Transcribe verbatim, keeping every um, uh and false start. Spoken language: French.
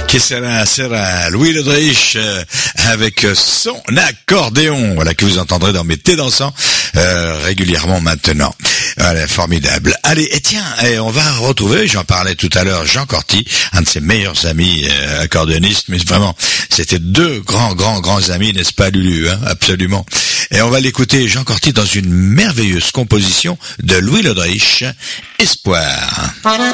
Qui sera, sera Louis Lodrich euh, avec son accordéon, voilà, que vous entendrez dans mes thés dansants euh, régulièrement maintenant. Voilà, formidable. Allez, et tiens, et on va retrouver, j'en parlais tout à l'heure, Jean Corty, un de ses meilleurs amis euh, accordéonistes, mais vraiment, c'était deux grands, grands, grands amis, n'est-ce pas, Lulu, hein, absolument. Et on va l'écouter, Jean Corty, dans une merveilleuse composition de Louis Lodrich, Espoir.